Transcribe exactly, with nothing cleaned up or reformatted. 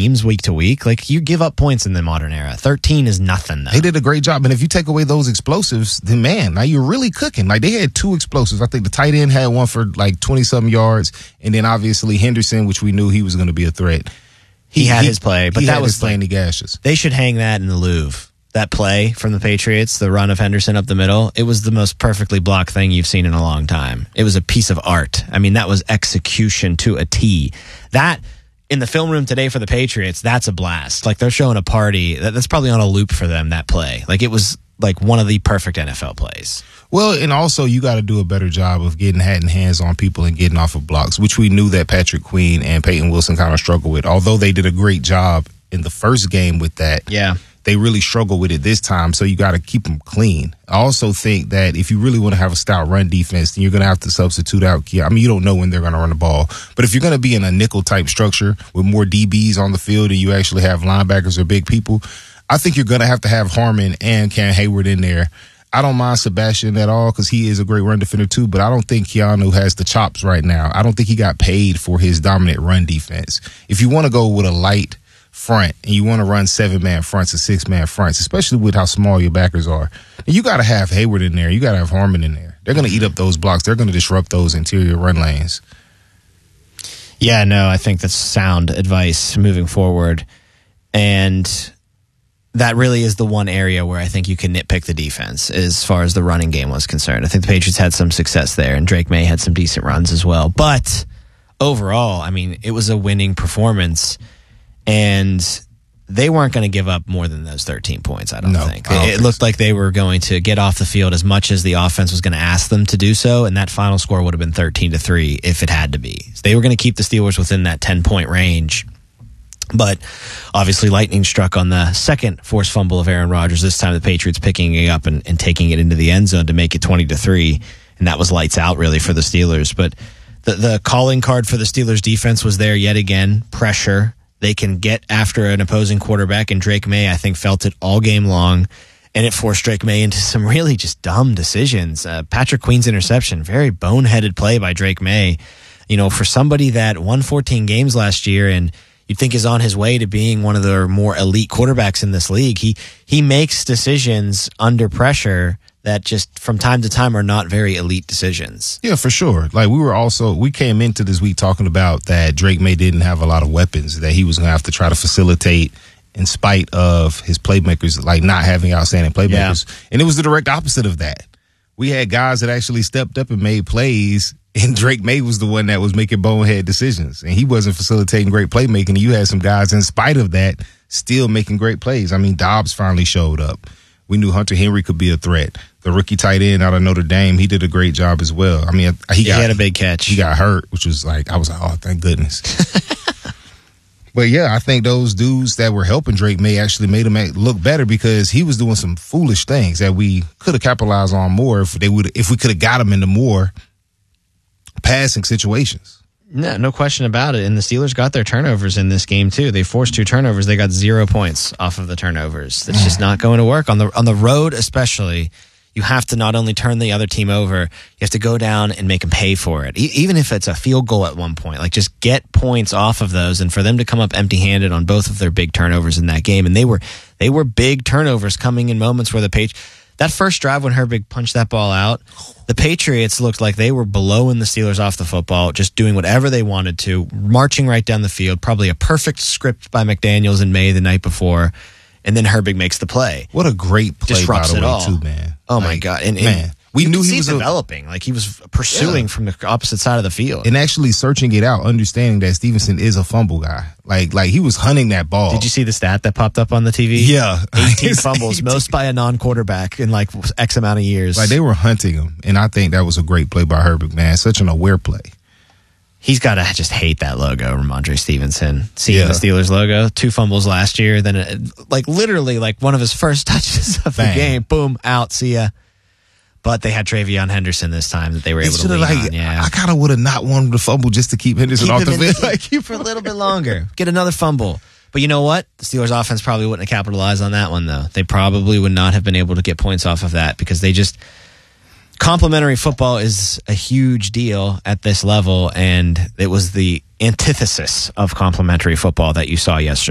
teams week to week. Like, you give up points in the modern era. thirteen is nothing, though. They did a great job. And if you take away those explosives, then, man, now you're really cooking. Like, they had two explosives. I think the tight end had one for, like, twenty-something yards. And then, obviously, Henderson, which we knew he was going to be a threat. He, he had he, his play, but that was playing the gashes. They should hang that in the Louvre. That play from the Patriots, the run of Henderson up the middle, it was the most perfectly blocked thing you've seen in a long time. It was a piece of art. I mean, that was execution to a T. That, in the film room today for the Patriots, that's a blast. Like, they're showing a party. That, that's probably on a loop for them, that play. Like, it was like one of the perfect N F L plays. Well, and also you got to do a better job of getting hat and hands on people and getting off of blocks, which we knew that Patrick Queen and Peyton Wilson kind of struggled with. Although they did a great job in the first game with that. Yeah. They really struggle with it this time, so you got to keep them clean. I also think that if you really want to have a stout run defense, then you're going to have to substitute out. I mean, you don't know when they're going to run the ball, but if you're going to be in a nickel-type structure with more D Bs on the field and you actually have linebackers or big people, I think you're going to have to have Harmon and Cam Hayward in there. I don't mind Sebastian at all because he is a great run defender too, but I don't think Keanu has the chops right now. I don't think he got paid for his dominant run defense. If you want to go with a light front and you want to run seven-man fronts and six-man fronts, especially with how small your backers are, and you got to have Hayward in there. You got to have Harmon in there. They're going to eat up those blocks. They're going to disrupt those interior run lanes. Yeah, no, I think that's sound advice moving forward. And that really is the one area where I think you can nitpick the defense as far as the running game was concerned. I think the Patriots had some success there, and Drake May had some decent runs as well. But overall, I mean, it was a winning performance. And they weren't going to give up more than those thirteen points, I don't no, think. I don't it think looked so. like they were going to get off the field as much as the offense was going to ask them to do so, and that final score would have been thirteen to three if it had to be. So they were going to keep the Steelers within that ten-point range. But obviously lightning struck on the second forced fumble of Aaron Rodgers, this time the Patriots picking it up and, and taking it into the end zone to make it twenty to three, and that was lights out really for the Steelers. But the, the calling card for the Steelers defense was there yet again, pressure. They can get after an opposing quarterback, and Drake May, I think, felt it all game long, and it forced Drake May into some really just dumb decisions. Uh, Patrick Queen's interception, very boneheaded play by Drake May. You know, for somebody that won fourteen games last year and you'd think is on his way to being one of the more elite quarterbacks in this league, he he makes decisions under pressure that just from time to time are not very elite decisions. Yeah, for sure. Like we were also, we came into this week talking about that Drake May didn't have a lot of weapons, that he was going to have to try to facilitate in spite of his playmakers, like not having outstanding playmakers. Yeah. And it was the direct opposite of that. We had guys that actually stepped up and made plays, and Drake May was the one that was making bonehead decisions, and he wasn't facilitating great playmaking. And you had some guys, in spite of that, still making great plays. I mean, Dobbs finally showed up. We knew Hunter Henry could be a threat. The rookie tight end out of Notre Dame, he did a great job as well. I mean, he, got, he had a big catch. He got hurt, which was like, I was like, oh, thank goodness. But, yeah, I think those dudes that were helping Drake May actually made him look better because he was doing some foolish things that we could have capitalized on more if they would, if we could have got him into more passing situations. No, no question about it. And the Steelers got their turnovers in this game too. They forced two turnovers. They got zero points off of the turnovers. That's just not going to work on the on the road, especially. You have to not only turn the other team over, you have to go down and make them pay for it. E- even if it's a field goal at one point, like just get points off of those. And for them to come up empty-handed on both of their big turnovers in that game, and they were they were big turnovers coming in moments where the page. That first drive when Herbig punched that ball out, the Patriots looked like they were blowing the Steelers off the football, just doing whatever they wanted to, marching right down the field, probably a perfect script by McDaniels in May the night before, and then Herbig makes the play. What a great play, Disrupts by the it way, all. too, man. Oh, like, my God. And, and man, we knew he was developing. A, like, he was pursuing yeah. from the opposite side of the field. And actually searching it out, understanding that Stevenson is a fumble guy. Like, like he was hunting that ball. Did you see the stat that popped up on the T V? Yeah. eighteen fumbles, eighteen. Most by a non-quarterback in, like, X amount of years. Like, they were hunting him. And I think that was a great play by Herbig, man. Such an aware play. He's got to just hate that logo, Ramondre Stevenson. Seeing yeah. the Steelers logo, two fumbles last year, then it, like literally like one of his first touches of Bang. the game, boom, out, see ya. But they had Travion Henderson this time that they were able to lean like, on. Yeah, I kind of would have not wanted to fumble just to keep Henderson keep off the field, like, keep for a little bit longer, get another fumble. But you know what? The Steelers offense probably wouldn't have capitalized on that one though. They probably would not have been able to get points off of that because they just. Complementary football is a huge deal at this level, and it was the antithesis of complementary football that you saw yesterday.